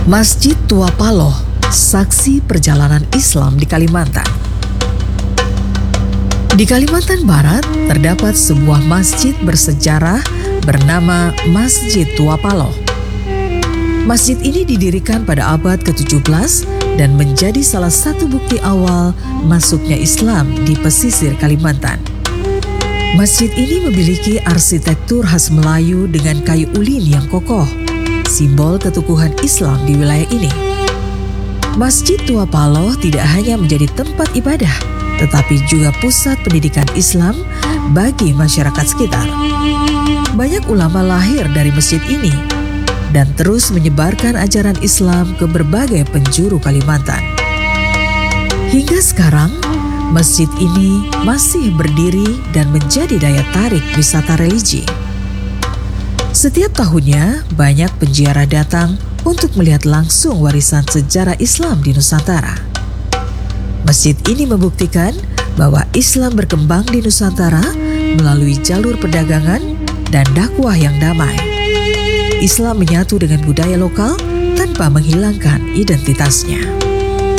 Masjid Tua Paloh, saksi perjalanan Islam di Kalimantan. Di Kalimantan Barat terdapat sebuah masjid bersejarah bernama Masjid Tua Paloh. Masjid ini didirikan pada abad ke-17 dan menjadi salah satu bukti awal masuknya Islam di pesisir Kalimantan. Masjid ini memiliki arsitektur khas Melayu dengan kayu ulin yang kokoh, simbol keteguhan Islam di wilayah ini. Masjid Tua Paloh tidak hanya menjadi tempat ibadah, tetapi juga pusat pendidikan Islam bagi masyarakat sekitar. Banyak ulama lahir dari masjid ini dan terus menyebarkan ajaran Islam ke berbagai penjuru Kalimantan. Hingga sekarang, masjid ini masih berdiri dan menjadi daya tarik wisata religi. Setiap tahunnya, banyak penziarah datang untuk melihat langsung warisan sejarah Islam di Nusantara. Masjid ini membuktikan bahwa Islam berkembang di Nusantara melalui jalur perdagangan dan dakwah yang damai. Islam menyatu dengan budaya lokal tanpa menghilangkan identitasnya.